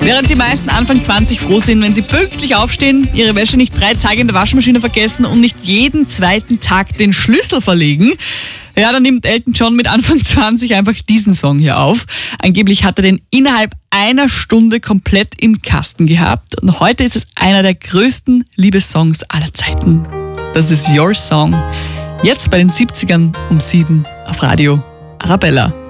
Während die meisten Anfang 20 froh sind, wenn sie pünktlich aufstehen, ihre Wäsche nicht 3 Tage in der Waschmaschine vergessen und nicht jeden zweiten Tag den Schlüssel verlegen, ja, dann nimmt Elton John mit Anfang 20 einfach diesen Song hier auf. Angeblich hat er den innerhalb einer Stunde komplett im Kasten gehabt und heute ist es einer der größten Liebessongs aller Zeiten. Das ist Your Song. Jetzt bei den 70ern um 7 auf Radio Arabella.